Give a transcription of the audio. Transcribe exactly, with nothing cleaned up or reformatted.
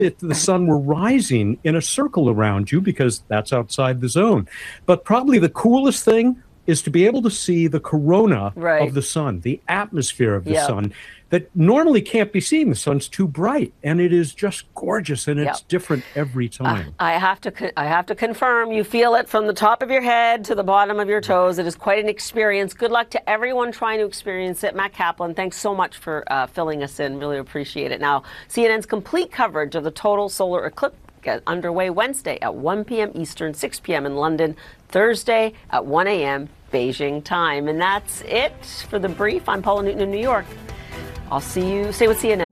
if the sun were rising in a circle around you, because that's outside the zone. But probably the coolest thing is to be able to see the corona Right. of the sun, the atmosphere of the Yep. sun that normally can't be seen. The sun's too bright, and it is just gorgeous, and it's Yep. different every Uh, time. I have to con- I have to confirm you feel it from the top of your head to the bottom of your toes. It is quite an experience. Good luck to everyone trying to experience it. Matt Kaplan, thanks so much for uh, filling us in. Really appreciate it. Now, C N N's complete coverage of the total solar eclipse get underway Wednesday at one p m Eastern, six p m in London, Thursday at one a m Beijing time. And that's it for The Brief. I'm Paula Newton in New York. I'll see you, stay with C N N.